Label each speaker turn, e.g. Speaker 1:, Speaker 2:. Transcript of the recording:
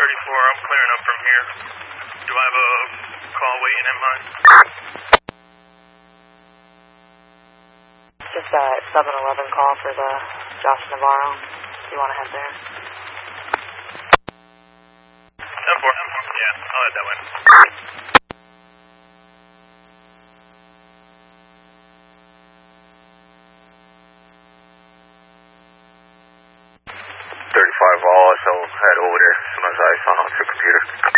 Speaker 1: I'm clearing up from here. Do I have a call waiting in mind?
Speaker 2: Just a 7-Eleven call for the Josh Navarro. Do you want to head there?
Speaker 1: 10-4. Yeah, I'll head that way.
Speaker 3: 35 all, so head over there as soon as I sign on to the computer.